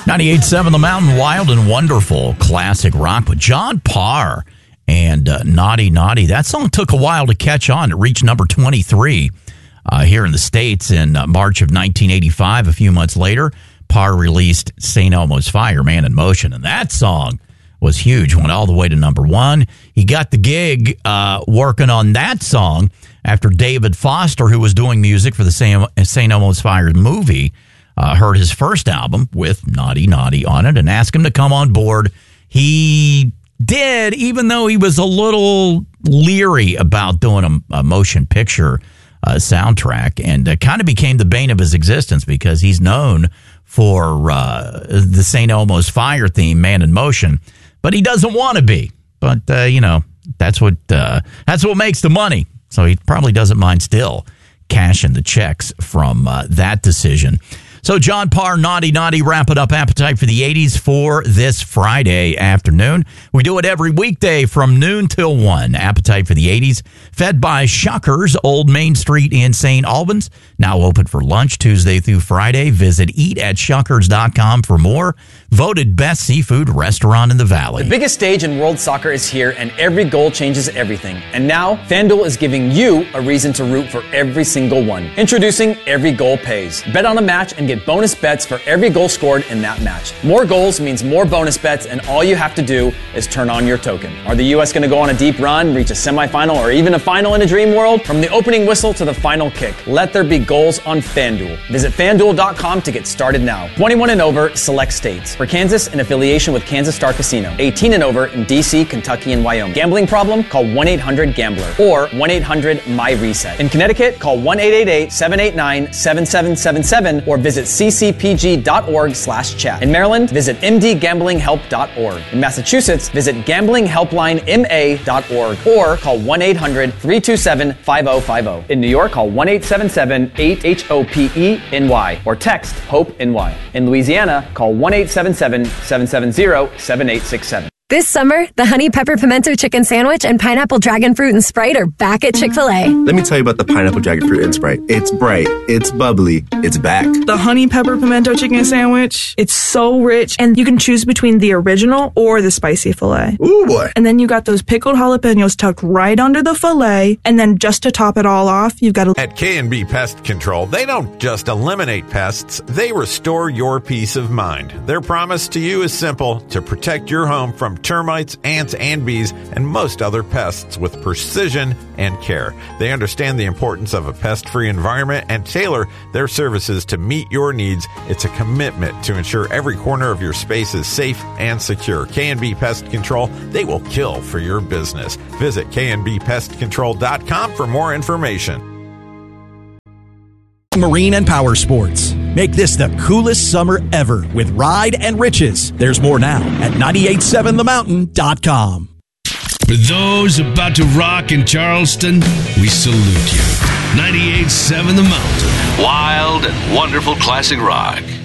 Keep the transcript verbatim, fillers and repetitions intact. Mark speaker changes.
Speaker 1: ninety-eight point seven The Mountain, Wild and Wonderful, classic rock with John Parr and uh, Naughty Naughty. That song took a while to catch on. It reached number twenty-three uh, here in the States in uh, March of nineteen eighty-five. A few months later, Parr released Saint Elmo's Fire, Man in Motion, and that song was huge, went all the way to number one. He got the gig uh, working on that song after David Foster, who was doing music for the Saint Elmo's Fire movie, uh, heard his first album with Naughty Naughty on it and asked him to come on board. He did, even though he was a little leery about doing a, a motion picture uh, soundtrack, and uh, kind of became the bane of his existence because he's known for uh, the Saint Elmo's Fire theme, Man in Motion. But he doesn't want to be. But, uh, you know, that's what uh, that's what makes the money. So he probably doesn't mind still cashing the checks from uh, that decision. So John Parr, Naughty Naughty, wrapping up Appetite for the eighties for this Friday afternoon. We do it every weekday from noon till one. Appetite for the eighties, fed by Shuckers, Old Main Street in Saint Albans. Now open for lunch Tuesday through Friday. Visit eat at shuckers dot com for more. Voted best seafood restaurant in the Valley.
Speaker 2: The biggest stage in world soccer is here, and every goal changes everything. And now, FanDuel is giving you a reason to root for every single one. Introducing Every Goal Pays. Bet on a match and get bonus bets for every goal scored in that match. More goals means more bonus bets, and all you have to do is turn on your token. Are the U S going to go on a deep run, reach a semifinal, or even a final in a dream world? From the opening whistle to the final kick, let there be goals on FanDuel. Visit FanDuel dot com to get started now. twenty-one and over, select states. For Kansas, in affiliation with Kansas Star Casino. eighteen and over in D C, Kentucky, and Wyoming. Gambling problem? Call one eight hundred gambler or one eight hundred M Y reset. In Connecticut, call one eight eight eight, seven eight nine, seven seven seven seven or visit c c p g dot org slash chat. In Maryland, visit m d gambling help dot org. In Massachusetts, visit gambling helpline m a dot org or call one eight hundred, three two seven, five oh five oh. In New York, call one eight seven seven, eight H O P E N Y or text HOPE-N-Y. In Louisiana, call one eight seven seven, seven seven zero, seven eight six seven.
Speaker 3: This summer, the Honey Pepper Pimento Chicken Sandwich and Pineapple Dragon Fruit and Sprite are back at Chick-fil-A.
Speaker 4: Let me tell you about the Pineapple Dragon Fruit and Sprite. It's bright, it's bubbly, it's back.
Speaker 5: The Honey Pepper Pimento Chicken Sandwich, it's so rich, and you can choose between the original or the spicy filet.
Speaker 4: Ooh, boy.
Speaker 5: And then you got those pickled jalapenos tucked right under the filet, and then just to top it all off, you've got a...
Speaker 6: At K and B Pest Control, they don't just eliminate pests, they restore your peace of mind. Their promise to you is simple: to protect your home from termites, ants, and bees, and most other pests with precision and care. They understand the importance of a pest-free environment and tailor their services to meet your needs. It's a commitment to ensure every corner of your space is safe and secure. K and B Pest Control, they will kill for your business. Visit k and b pest control dot com for more information.
Speaker 7: Marine and Power Sports. Make this the coolest summer ever with Ride and Riches. There's more now at ninety-eight seven the mountain dot com.
Speaker 8: For those about to rock in Charleston, we salute you. ninety-eight seven The Mountain. Wild and wonderful classic rock.